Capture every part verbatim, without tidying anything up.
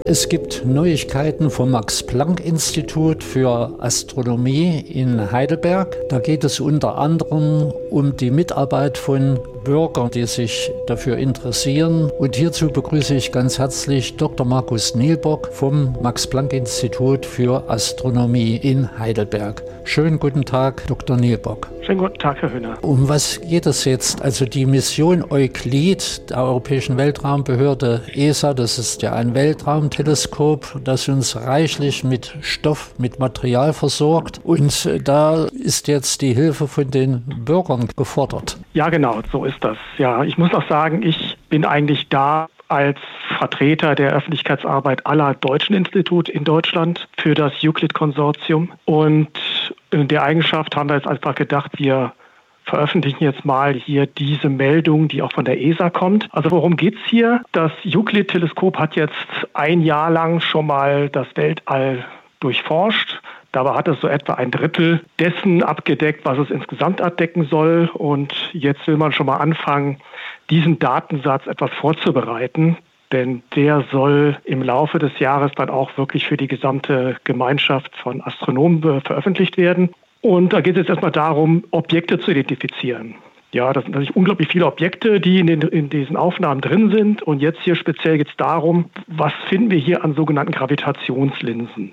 Es gibt Neuigkeiten vom Max-Planck-Institut für Astronomie in Heidelberg. Da geht es unter anderem um die Mitarbeit von Bürgern, die sich dafür interessieren. Und hierzu begrüße ich ganz herzlich Doktor Markus Nielbock vom Max-Planck-Institut für Astronomie in Heidelberg. Schönen guten Tag, Doktor Nielbock. Schönen guten Tag, Herr Höhner. Um was geht es jetzt? Also die Mission Euklid der Europäischen Weltraumbehörde E S A, das ist ja ein Weltraumteleskop, das uns reichlich mit Stoff, mit Material versorgt. Und da ist jetzt die Hilfe von den Bürgern gefordert. Ja, genau, so ist das. Ja, ich muss auch sagen, ich bin eigentlich da als Vertreter der Öffentlichkeitsarbeit aller deutschen Institute in Deutschland für das Euklid-Konsortium. Und in der Eigenschaft haben wir jetzt einfach gedacht, wir veröffentlichen jetzt mal hier diese Meldung, die auch von der E S A kommt. Also worum geht's hier? Das Euklid-Teleskop hat jetzt ein Jahr lang schon mal das Weltall durchforscht. Dabei hat es so etwa ein Drittel dessen abgedeckt, was es insgesamt abdecken soll. Und jetzt will man schon mal anfangen, diesen Datensatz etwas vorzubereiten. Denn der soll im Laufe des Jahres dann auch wirklich für die gesamte Gemeinschaft von Astronomen veröffentlicht werden. Und da geht es jetzt erstmal darum, Objekte zu identifizieren. Ja, das sind natürlich unglaublich viele Objekte, die in, den, in diesen Aufnahmen drin sind. Und jetzt hier speziell geht es darum, was finden wir hier an sogenannten Gravitationslinsen.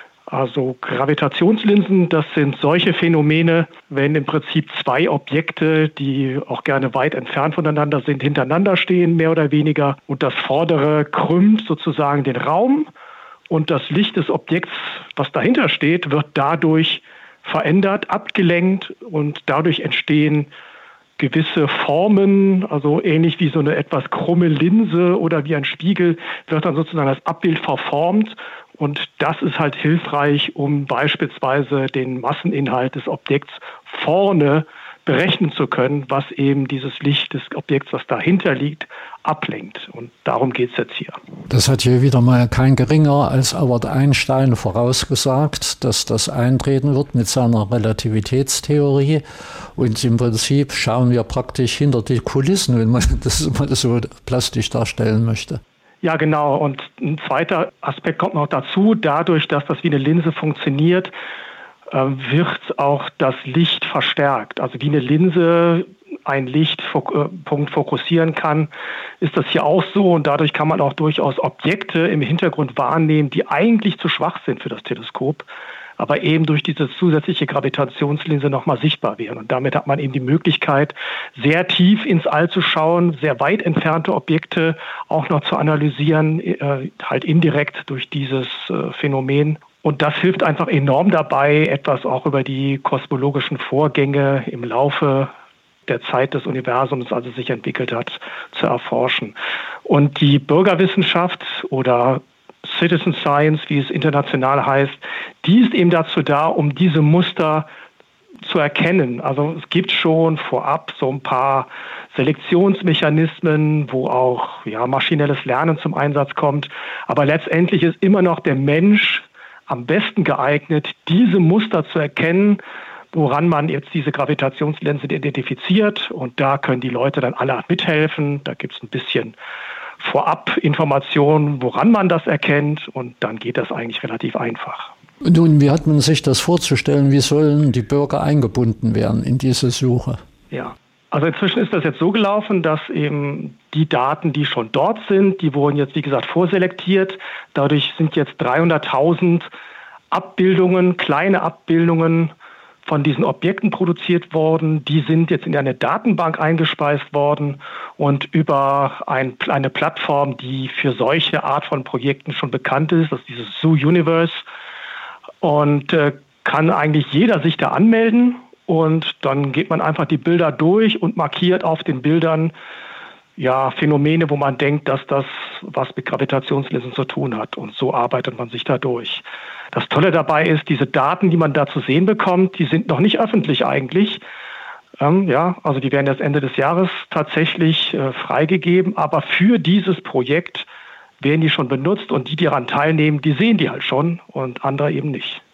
Also Gravitationslinsen, das sind solche Phänomene, wenn im Prinzip zwei Objekte, die auch gerne weit entfernt voneinander sind, hintereinander stehen, mehr oder weniger. Und das vordere krümmt sozusagen den Raum und das Licht des Objekts, was dahinter steht, wird dadurch verändert, abgelenkt und dadurch entstehen gewisse Formen, also ähnlich wie so eine etwas krumme Linse oder wie ein Spiegel, wird dann sozusagen das Abbild verformt. Und das ist halt hilfreich, um beispielsweise den Masseninhalt des Objekts vorne berechnen zu können, was eben dieses Licht des Objekts, was dahinter liegt, ablenkt. Und darum geht es jetzt hier. Das hat hier wieder mal kein geringer als Albert Einstein vorausgesagt, dass das eintreten wird mit seiner Relativitätstheorie. Und im Prinzip schauen wir praktisch hinter die Kulissen, wenn man das mal so plastisch darstellen möchte. Ja, genau. Und ein zweiter Aspekt kommt noch dazu. Dadurch, dass das wie eine Linse funktioniert, wird auch das Licht verstärkt. Also wie eine Linse ein Lichtpunkt fokussieren kann, ist das hier auch so. Und dadurch kann man auch durchaus Objekte im Hintergrund wahrnehmen, die eigentlich zu schwach sind für das Teleskop, aber eben durch diese zusätzliche Gravitationslinse nochmal sichtbar werden. Und damit hat man eben die Möglichkeit, sehr tief ins All zu schauen, sehr weit entfernte Objekte auch noch zu analysieren, äh, halt indirekt durch dieses äh, Phänomen. Und das hilft einfach enorm dabei, etwas auch über die kosmologischen Vorgänge im Laufe der Zeit des Universums, also sich entwickelt hat, zu erforschen. Und die Bürgerwissenschaft oder Citizen Science, wie es international heißt, die ist eben dazu da, um diese Muster zu erkennen. Also es gibt schon vorab so ein paar Selektionsmechanismen, wo auch ja, maschinelles Lernen zum Einsatz kommt. Aber letztendlich ist immer noch der Mensch am besten geeignet, diese Muster zu erkennen, woran man jetzt diese Gravitationslinsen identifiziert. Und da können die Leute dann alle mithelfen. Da gibt es ein bisschen Vorab-Informationen, woran man das erkennt. Und dann geht das eigentlich relativ einfach. Nun, wie hat man sich das vorzustellen? Wie sollen die Bürger eingebunden werden in diese Suche? Ja, also inzwischen ist das jetzt so gelaufen, dass eben die Daten, die schon dort sind, die wurden jetzt, wie gesagt, vorselektiert. Dadurch sind jetzt dreihunderttausend Abbildungen, kleine Abbildungen von diesen Objekten produziert worden. Die sind jetzt in eine Datenbank eingespeist worden und über ein, eine Plattform, die für solche Art von Projekten schon bekannt ist, das ist dieses Zoo Universe. Und äh, kann eigentlich jeder sich da anmelden und dann geht man einfach die Bilder durch und markiert auf den Bildern ja, Phänomene, wo man denkt, dass das was mit Gravitationslinsen zu tun hat. Und so arbeitet man sich da durch. Das Tolle dabei ist, diese Daten, die man da zu sehen bekommt, die sind noch nicht öffentlich eigentlich. Ähm, ja, also die werden erst Ende des Jahres tatsächlich äh, freigegeben. Aber für dieses Projekt werden die schon benutzt und die, die daran teilnehmen, die sehen die halt schon und andere eben nicht.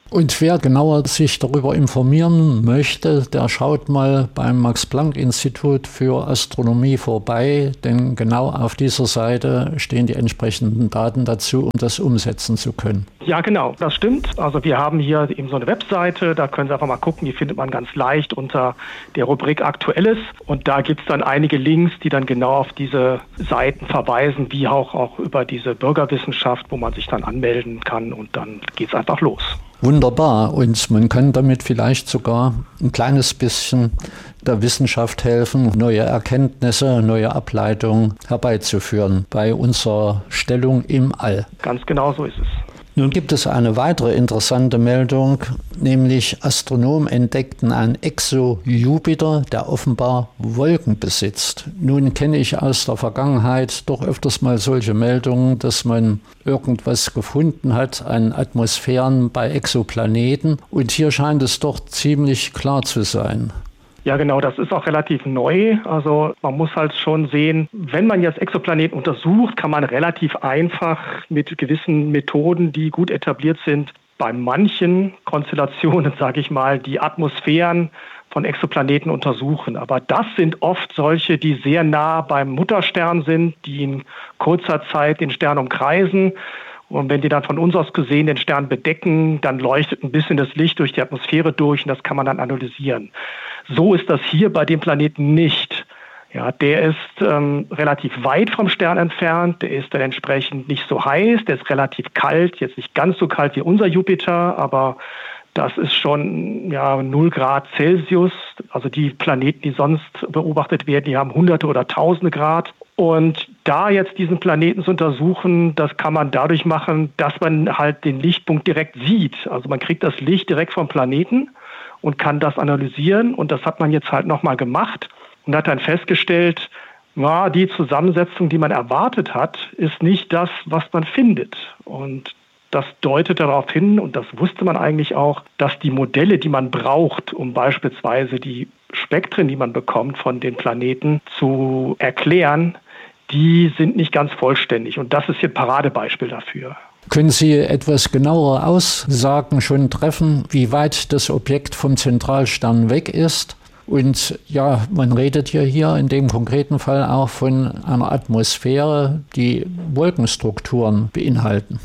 Und wer genauer sich darüber informieren möchte, der schaut mal beim Max-Planck-Institut für Astronomie vorbei, denn genau auf dieser Seite stehen die entsprechenden Daten dazu, um das umsetzen zu können. Ja, genau, das stimmt. Also wir haben hier eben so eine Webseite, da können Sie einfach mal gucken, die findet man ganz leicht unter der Rubrik Aktuelles. Und da gibt es dann einige Links, die dann genau auf diese Seiten verweisen, wie auch, auch über diese Bürgerwissenschaft, wo man sich dann anmelden kann und dann geht es einfach los. Wunderbar. Und man kann damit vielleicht sogar ein kleines bisschen der Wissenschaft helfen, neue Erkenntnisse, neue Ableitungen herbeizuführen bei unserer Stellung im All. Ganz genau so ist es. Nun gibt es eine weitere interessante Meldung, nämlich Astronomen entdeckten einen Exo-Jupiter, der offenbar Wolken besitzt. Nun kenne ich aus der Vergangenheit doch öfters mal solche Meldungen, dass man irgendwas gefunden hat an Atmosphären bei Exoplaneten. Und hier scheint es doch ziemlich klar zu sein. Ja, genau, das ist auch relativ neu. Also man muss halt schon sehen, wenn man jetzt Exoplaneten untersucht, kann man relativ einfach mit gewissen Methoden, die gut etabliert sind, bei manchen Konstellationen, sage ich mal, die Atmosphären von Exoplaneten untersuchen. Aber das sind oft solche, die sehr nah beim Mutterstern sind, die in kurzer Zeit den Stern umkreisen. Und wenn die dann von uns aus gesehen den Stern bedecken, dann leuchtet ein bisschen das Licht durch die Atmosphäre durch und das kann man dann analysieren. So ist das hier bei dem Planeten nicht. Ja, der ist ähm, relativ weit vom Stern entfernt, der ist dann entsprechend nicht so heiß, der ist relativ kalt, jetzt nicht ganz so kalt wie unser Jupiter, aber das ist schon ja, null Grad Celsius. Also die Planeten, die sonst beobachtet werden, die haben Hunderte oder Tausende Grad. Und da jetzt diesen Planeten zu untersuchen, das kann man dadurch machen, dass man halt den Lichtpunkt direkt sieht. Also man kriegt das Licht direkt vom Planeten und kann das analysieren. Und das hat man jetzt halt nochmal gemacht und hat dann festgestellt, ja, die Zusammensetzung, die man erwartet hat, ist nicht das, was man findet. Und das deutet darauf hin, und das wusste man eigentlich auch, dass die Modelle, die man braucht, um beispielsweise die Spektren, die man bekommt von den Planeten zu erklären, die sind nicht ganz vollständig. Und das ist hier ein Paradebeispiel dafür. Können Sie etwas genauere Aussagen schon treffen, wie weit das Objekt vom Zentralstern weg ist? Und ja, man redet ja hier in dem konkreten Fall auch von einer Atmosphäre, die Wolkenstrukturen beinhalten.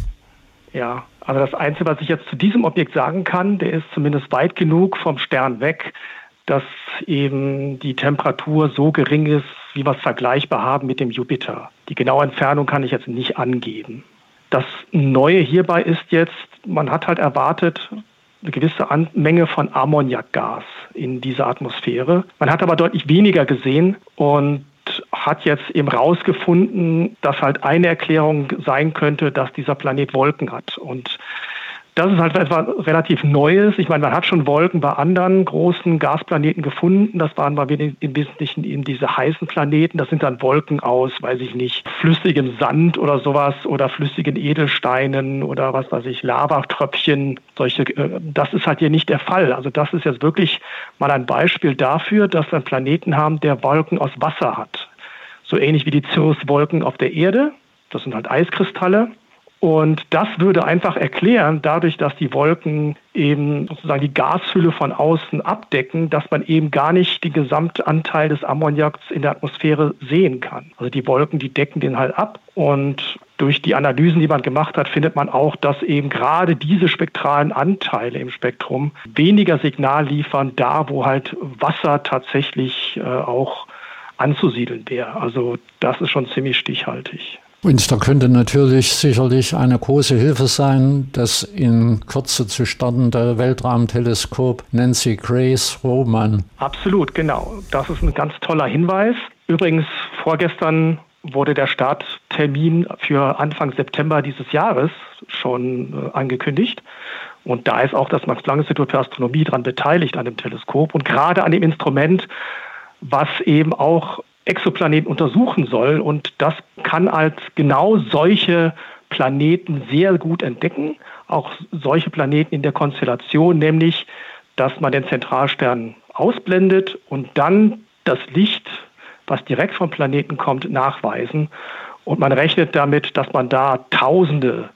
Ja, also das Einzige, was ich jetzt zu diesem Objekt sagen kann, der ist zumindest weit genug vom Stern weg, dass eben die Temperatur so gering ist, wie wir es vergleichbar haben mit dem Jupiter. Die genaue Entfernung kann ich jetzt nicht angeben. Das Neue hierbei ist jetzt, man hat halt erwartet, eine gewisse An- Menge von Ammoniakgas in dieser Atmosphäre. Man hat aber deutlich weniger gesehen und hat jetzt eben rausgefunden, dass halt eine Erklärung sein könnte, dass dieser Planet Wolken hat. Und das ist halt etwas relativ Neues. Ich meine, man hat schon Wolken bei anderen großen Gasplaneten gefunden. Das waren mal im Wesentlichen eben diese heißen Planeten. Das sind dann Wolken aus, weiß ich nicht, flüssigem Sand oder sowas oder flüssigen Edelsteinen oder was weiß ich, Lavatröpfchen. Solche, das ist halt hier nicht der Fall. Also das ist jetzt wirklich mal ein Beispiel dafür, dass wir einen Planeten haben, der Wolken aus Wasser hat. So ähnlich wie die Cirruswolken auf der Erde. Das sind halt Eiskristalle. Und das würde einfach erklären, dadurch, dass die Wolken eben sozusagen die Gashülle von außen abdecken, dass man eben gar nicht den Gesamtanteil des Ammoniaks in der Atmosphäre sehen kann. Also die Wolken, die decken den halt ab. Und durch die Analysen, die man gemacht hat, findet man auch, dass eben gerade diese spektralen Anteile im Spektrum weniger Signal liefern, da wo halt Wasser tatsächlich äh, auch anzusiedeln wäre. Also das ist schon ziemlich stichhaltig. Und da könnte natürlich sicherlich eine große Hilfe sein, das in Kürze zu startende Weltraumteleskop Nancy Grace Roman. Absolut, genau. Das ist ein ganz toller Hinweis. Übrigens, vorgestern wurde der Starttermin für Anfang September dieses Jahres schon äh, angekündigt. Und da ist auch das Max-Planck-Institut für Astronomie daran beteiligt an dem Teleskop und gerade an dem Instrument, was eben auch Exoplaneten untersuchen soll. Und das kann als genau solche Planeten sehr gut entdecken. Auch solche Planeten in der Konstellation, nämlich, dass man den Zentralstern ausblendet und dann das Licht, was direkt vom Planeten kommt, nachweisen. Und man rechnet damit, dass man da Tausende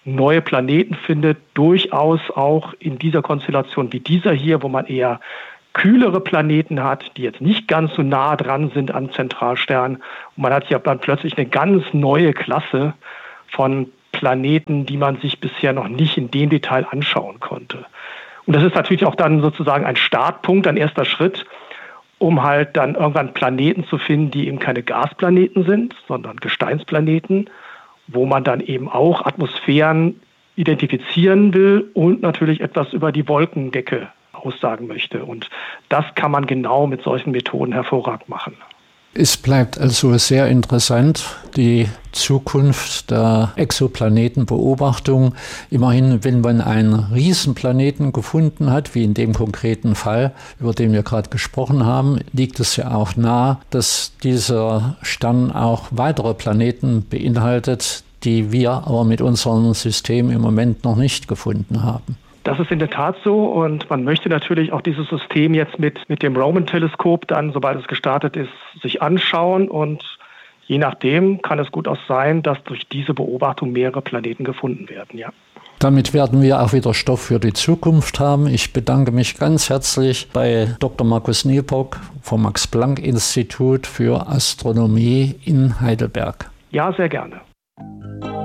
neue Planeten findet, durchaus auch in dieser Konstellation wie dieser hier, wo man eher kühlere Planeten hat, die jetzt nicht ganz so nah dran sind am Zentralstern. Und man hat ja dann plötzlich eine ganz neue Klasse von Planeten, die man sich bisher noch nicht in dem Detail anschauen konnte. Und das ist natürlich auch dann sozusagen ein Startpunkt, ein erster Schritt, um halt dann irgendwann Planeten zu finden, die eben keine Gasplaneten sind, sondern Gesteinsplaneten, wo man dann eben auch Atmosphären identifizieren will und natürlich etwas über die Wolkendecke aussagen möchte. Und das kann man genau mit solchen Methoden hervorragend machen. Es bleibt also sehr interessant, die Zukunft der Exoplanetenbeobachtung. Immerhin, wenn man einen Riesenplaneten gefunden hat, wie in dem konkreten Fall, über den wir gerade gesprochen haben, liegt es ja auch nahe, dass dieser Stern auch weitere Planeten beinhaltet, die wir aber mit unserem System im Moment noch nicht gefunden haben. Das ist in der Tat so und man möchte natürlich auch dieses System jetzt mit, mit dem Roman-Teleskop dann, sobald es gestartet ist, sich anschauen und je nachdem kann es gut auch sein, dass durch diese Beobachtung mehrere Planeten gefunden werden, ja. Damit werden wir auch wieder Stoff für die Zukunft haben. Ich bedanke mich ganz herzlich bei Doktor Markus Nielbock vom Max-Planck-Institut für Astronomie in Heidelberg. Ja, sehr gerne.